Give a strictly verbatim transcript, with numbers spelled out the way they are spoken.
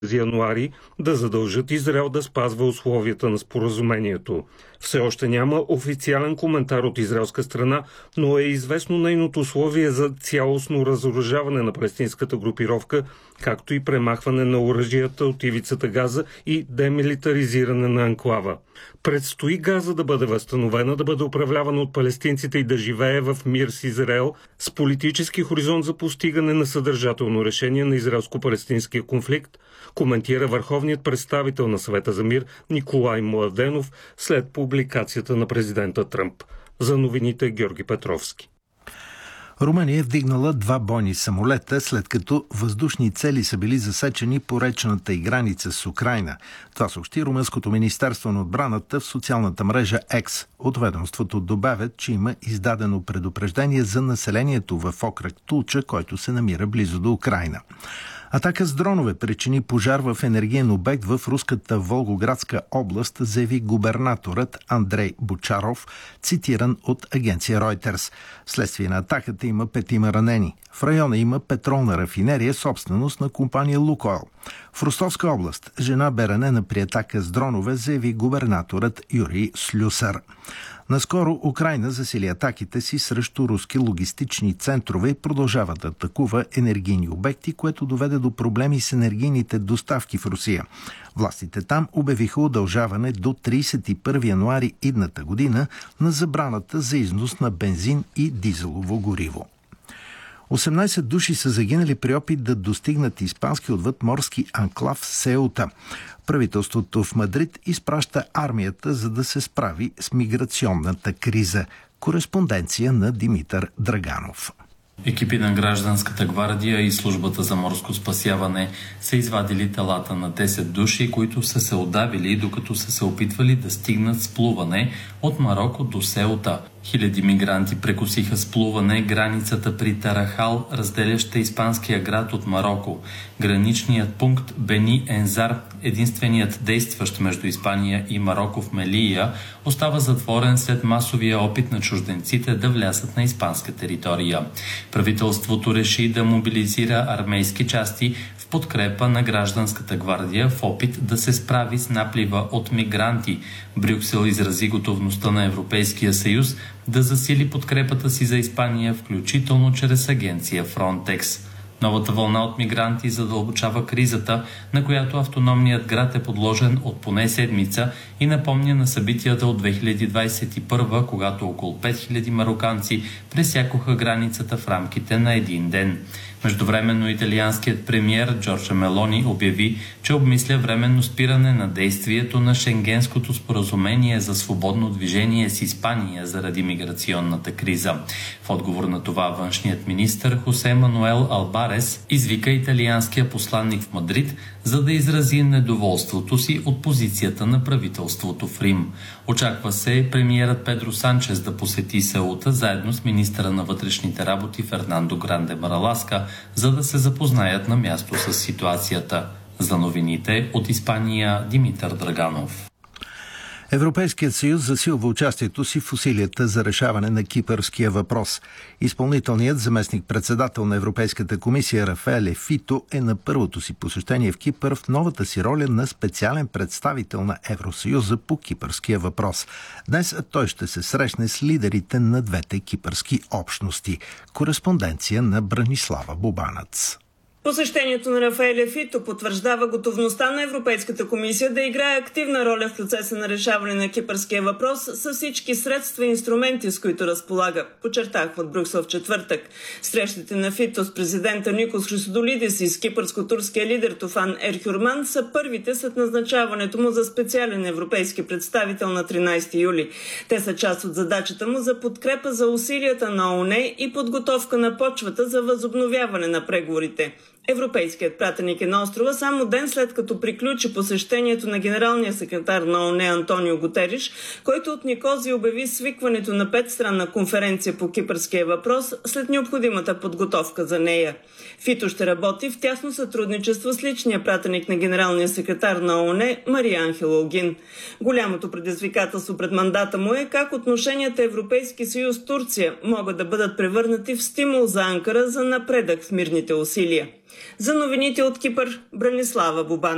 януари да задължат Израел да спазва условията на споразумението. Все още няма официален коментар от израелска страна, но е известно нейното условие за цялостно разоръжаване на палестинската групировка, както и премахване на оръжията от ивицата Газа и демилитаризиране на анклава. Предстои Газа да бъде възстановена, да бъде управлявана от палестинците и да живее в мир с Израел, с политически хоризонт за постигане на съдържателно решение на израелско-палестинския конфликт, коментира върховният представител на Съвета за мир Николай Младенов след публикацията на президента Тръмп. За новините Георги Петровски. Румъния е вдигнала два бойни самолета, след като въздушни цели са били засечени по речната й граница с Украйна. Това съобщи Румънското министерство на отбраната в социалната мрежа X. От ведомството добавят, че има издадено предупреждение за населението в окръг Тулча, който се намира близо до Украйна. Атака с дронове причини пожар в енергиен обект в руската Волгоградска област, заяви губернаторът Андрей Бочаров, цитиран от агенция Reuters. Вследствие на атаката има петима ранени. В района има петролна рафинерия, собственост на компания Лукойл. В Ростовска област жена бе ранена при атака с дронове, заяви губернаторът Юрий Слюсар. Наскоро Украйна засили атаките си срещу руски логистични центрове и продължава да атакува енергийни обекти, което доведе до проблеми с енергийните доставки в Русия. Властите там обявиха удължаване до тридесет и първи януари идната година на забраната за износ на бензин и дизелово гориво. осемнадесет души са загинали при опит да достигнат испански отвъдморски анклав Сеута. Правителството в Мадрид изпраща армията, за да се справи с миграционната криза. Кореспонденция на Димитър Драганов. Екипи на гражданската гвардия и службата за морско спасяване са извадили телата на десет души, които са се удавили, докато са се опитвали да стигнат с плуване от Мароко до Сеута. Хиляди мигранти прекусиха с плуване границата при Тарахал, разделяща испанския град от Мароко. Граничният пункт Бени Ензар, единственият действащ между Испания и Мароко в Мелия, остава затворен след масовия опит на чужденците да влязат на испанска територия. Правителството реши да мобилизира армейски части в подкрепа на гражданската гвардия в опит да се справи с наплива от мигранти. Брюксел изрази готовността на Европейския съюз да засили подкрепата си за Испания, включително чрез агенция Frontex. Новата вълна от мигранти задълбочава кризата, на която автономният град е подложен от поне седмица и напомня на събитията от две хиляди двадесет и първа, когато около пет хиляди мароканци пресякоха границата в рамките на един ден. Междувременно италианският премиер Джорджа Мелони обяви, че обмисля временно спиране на действието на Шенгенското споразумение за свободно движение с Испания заради миграционната криза. В отговор на това външният министър Хосе Мануел Албарес извика италианския посланник в Мадрид, за да изрази недоволството си от позицията на правителството в Рим. Очаква се премиерът Педро Санчес да посети Сеута заедно с министъра на вътрешните работи Фернандо Гранде Мараласка, за да се запознаят на място с ситуацията. За новините от Испания Димитър Драганов. Европейският съюз засилва участието си в усилията за решаване на кипърския въпрос. Изпълнителният заместник-председател на Европейската комисия Рафаеле Фито е на първото си посещение в Кипър в новата си роля на специален представител на Евросъюза по кипърския въпрос. Днес той ще се срещне с лидерите на двете кипърски общности. Кореспонденция на Бранислава Бобанац. Посещението на Рафаеле Фито потвърждава готовността на Европейската комисия да играе активна роля в процеса на решаване на кипърския въпрос с всички средства и инструменти, с които разполага, подчертах от Брюксел в четвъртък. Срещите на Фито с президента Никос Христодолидис и с кипърско-турския лидер Туфан Ерхюрман са първите след назначаването му за специален европейски представител на тринадесети юли. Те са част от задачата му за подкрепа за усилията на ООН и подготовка на почвата за възобновяване на преговорите. Европейският пратеник е на острова само ден след като приключи посещението на генералния секретар на ООН Антонио Гутериш, който от Никозия обяви свикването на петстранна конференция по кипърския въпрос след необходимата подготовка за нея. Фито ще работи в тясно сътрудничество с личния пратеник на генералния секретар на ООН Мария Анхела Огин. Голямото предизвикателство пред мандата му е как отношенията Европейски съюз Турция могат да бъдат превърнати в стимул за Анкара за напредък в мирните усилия. За новините от Кипър, Бранислава Бобан.